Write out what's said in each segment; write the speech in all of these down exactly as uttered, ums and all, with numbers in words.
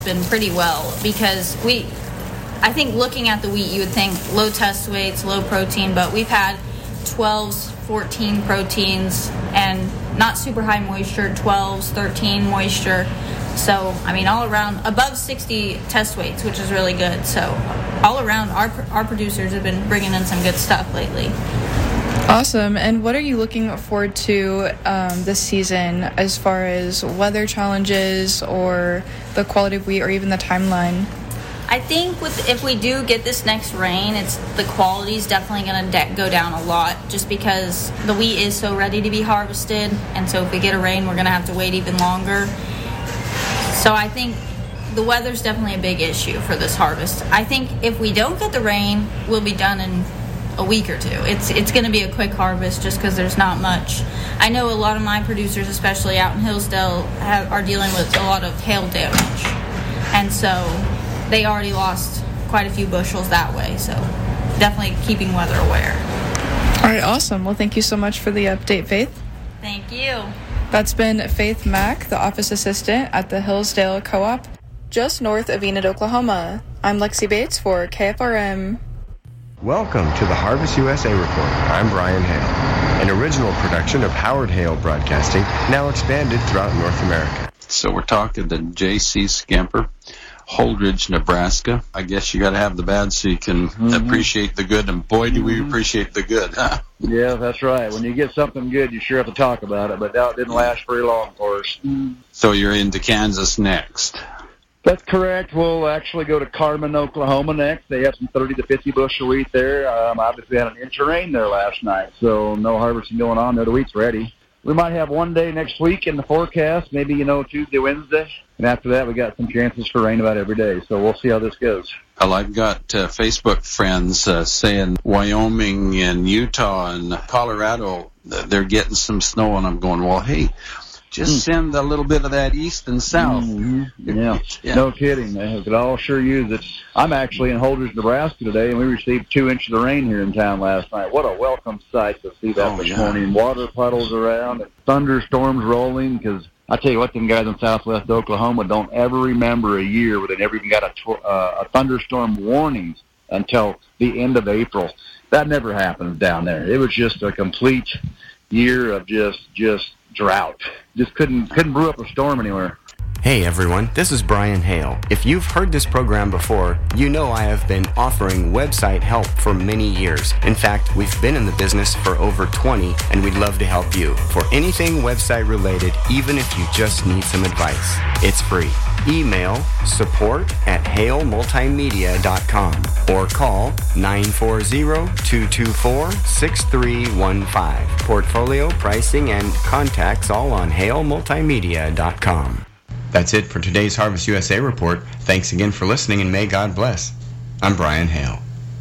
been pretty well because we, I think looking at the wheat, you would think low test weights, low protein, but we've had twelves, fourteen proteins, and not super high moisture, twelves, thirteen moisture. So, I mean, all around, above sixty test weights, which is really good. So, all around, our our producers have been bringing in some good stuff lately. Awesome. And what are you looking forward to um, this season as far as weather challenges or the quality of wheat or even the timeline? I think with if we do get this next rain, it's the quality is definitely going to de- go down a lot just because the wheat is so ready to be harvested. And so if we get a rain, we're going to have to wait even longer. So I think the weather's definitely a big issue for this harvest. I think if we don't get the rain, we'll be done in a week or two. It's it's going to be a quick harvest just because there's not much. I know a lot of my producers, especially out in Hillsdale, have, are dealing with a lot of hail damage. And so they already lost quite a few bushels that way. So definitely keeping weather aware. All right, awesome. Well, thank you so much for the update, Faith. Thank you. That's been Faith Mack, the office assistant at the Hillsdale Co-op, just north of Enid, Oklahoma. I'm Lexi Bates for K F R M. Welcome to the Harvest U S A Report. I'm Brian Hale, an original production of Howard Hale Broadcasting, now expanded throughout North America. So we're talking to J C Scamper, Holdridge, Nebraska. I guess you got to have the bad so you can mm-hmm. appreciate the good, and boy, do we mm-hmm. appreciate the good, huh? Yeah, that's right. When you get something good, you sure have to talk about it, but that didn't last very long for us. So you're into Kansas next. That's correct. We'll actually go to Carmen, Oklahoma next. They have some thirty to fifty bushel wheat there. Um, obviously had an inch of rain there last night, so no harvesting going on there. The wheat's ready. We might have one day next week in the forecast, maybe, you know, Tuesday, Wednesday. And after that, we got some chances for rain about every day. So we'll see how this goes. Well, I've got uh, Facebook friends uh, saying Wyoming and Utah and Colorado, they're getting some snow. And I'm going, well, hey, just mm. send a little bit of that east and south. Mm-hmm. Yeah. yeah, no kidding. They could all sure use it. I'm actually in Holdridge, Nebraska today, and we received two inches of rain here in town last night. What a welcome sight to see that oh, this yeah. morning. Water puddles around and thunderstorms rolling, because I tell you what, them guys in southwest Oklahoma don't ever remember a year where they never even got a, tw- uh, a thunderstorm warning until the end of April. That never happens down there. It was just a complete year of just just drought. Just couldn't couldn't brew up a storm anywhere. Hey everyone, this is Brian Hale. If you've heard this program before, you know I have been offering website help for many years. In fact, we've been in the business for over twenty, and we'd love to help you for anything website related, even if you just need some advice. It's free. Email support at hale multimedia dot com or call nine four zero, two two four, six three one five. Portfolio, pricing, and contacts all on hale multimedia dot com. That's it for today's Harvest U S A Report. Thanks again for listening, and may God bless. I'm Brian Hale.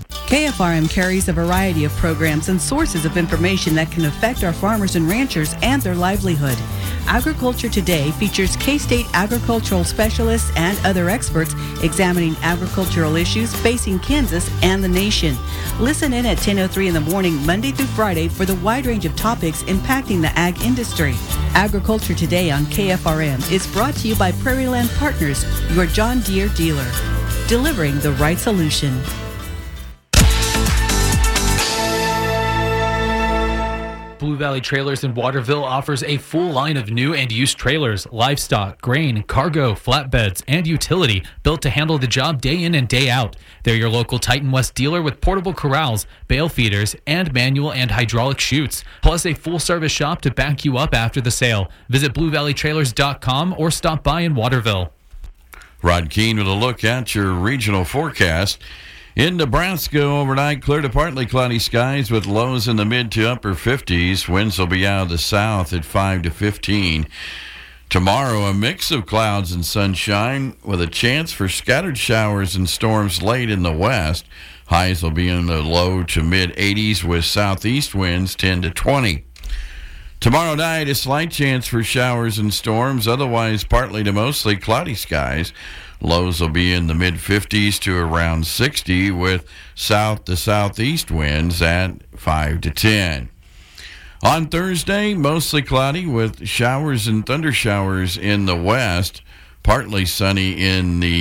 K F R M carries a variety of programs and sources of information that can affect our farmers and ranchers and their livelihood. Agriculture Today features K-State agricultural specialists and other experts examining agricultural issues facing Kansas and the nation. Listen in at ten oh three in the morning, Monday through Friday, for the wide range of topics impacting the ag industry. Agriculture Today on K F R M is brought to you by Prairie Land Partners, your John Deere dealer, delivering the right solution. Blue Valley Trailers in Waterville offers a full line of new and used trailers, livestock, grain, cargo, flatbeds, and utility built to handle the job day in and day out. They're your local Titan West dealer with portable corrals, bale feeders, and manual and hydraulic chutes, plus a full-service shop to back you up after the sale. Visit blue valley trailers dot com or stop by in Waterville. Rod Keene with a look at your regional forecast. In Nebraska, overnight, clear to partly cloudy skies with lows in the mid to upper fifties. Winds will be out of the south at five to fifteen. Tomorrow, a mix of clouds and sunshine with a chance for scattered showers and storms late in the west. Highs will be in the low to mid eighties with southeast winds ten to twenty. Tomorrow night, a slight chance for showers and storms, otherwise partly to mostly cloudy skies. Lows will be in the mid-fifties to around sixty with south to southeast winds at five to ten. On Thursday, mostly cloudy with showers and thundershowers in the west. partly sunny in the